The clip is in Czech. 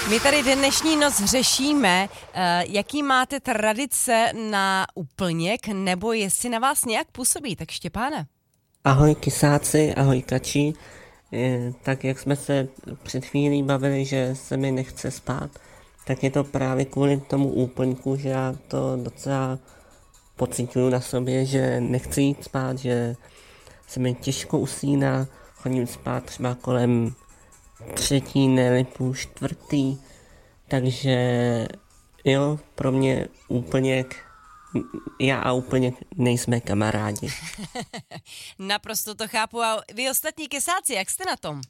My tady dnešní noc řešíme, jaký máte tradice na úplněk, nebo jestli na vás nějak působí. Tak Štěpáne. Ahoj kysáci, ahoj kači. Tak jak jsme se před chvílí bavili, že se mi nechce spát, tak je to právě kvůli tomu úplňku, že já to docela pociťuju na sobě, že nechci jít spát, že se mi těžko usíná, chodím spát třeba kolem 3, ne půl 4, takže jo, pro mě úplněk, já a úplněk nejsme kamarádi. Naprosto to chápu. A vy ostatní kysáci, jak jste na tom?